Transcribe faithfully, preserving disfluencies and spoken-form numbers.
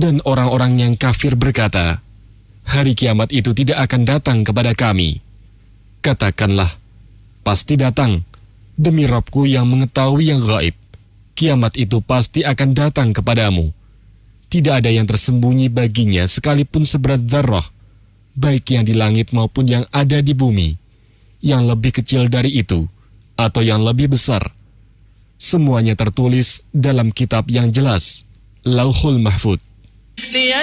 Dan orang-orang yang kafir berkata, hari kiamat itu tidak akan datang kepada kami. Katakanlah, pasti datang. Demi Rabbku yang mengetahui yang gaib, kiamat itu pasti akan datang kepadamu. Tidak ada yang tersembunyi baginya sekalipun seberat dzarrah, baik yang di langit maupun yang ada di bumi, yang lebih kecil dari itu, atau yang lebih besar. Semuanya tertulis dalam kitab yang jelas, Lauhul Mahfudz.